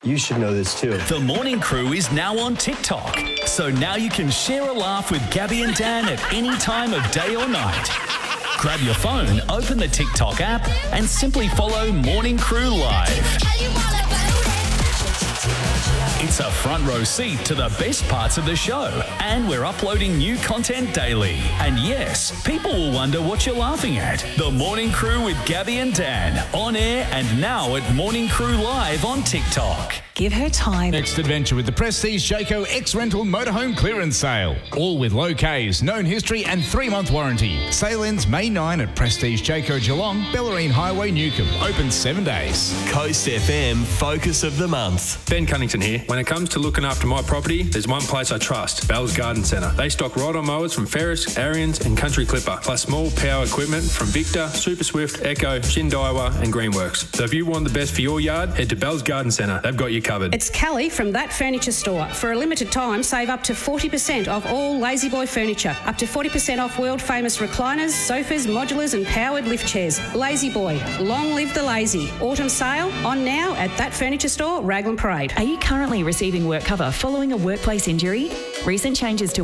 You should know this too. The Morning Crew is now on TikTok. So now you can share a laugh with Gabby and Dan at any time of day or night. Grab your phone, open the TikTok app, and simply follow Morning Crew Live. It's a front row seat to the best parts of the show, and we're uploading new content daily. And yes, people will wonder what you're laughing at. The Morning Crew with Gabby and Dan, on air and now at Morning Crew Live on TikTok. Give her time. Next adventure with the Prestige Jayco X-Rental Motorhome Clearance Sale. All with low Ks, known history and 3-month warranty. Sale ends May 9 at Prestige Jayco Geelong, Bellarine Highway, Newcombe. Open 7 days. Coast FM Focus of the Month. Ben Cunnington here. When it comes to looking after my property, there's one place I trust, Bell's Garden Centre. They stock ride-on mowers from Ferris, Ariens and Country Clipper, plus small power equipment from Victor, Super Swift, Echo, Shindaiwa and Greenworks. So if you want the best for your yard, head to Bell's Garden Centre. They've got you covered. It's Callie from That Furniture Store. For a limited time, save up to 40% off all Lazy Boy furniture. Up to 40% off world-famous recliners, sofas, modulars and powered lift chairs. Lazy Boy. Long live the lazy. Autumn sale on now at That Furniture Store, Raglan Parade. Are you currently receiving work cover following a workplace injury? Recent changes to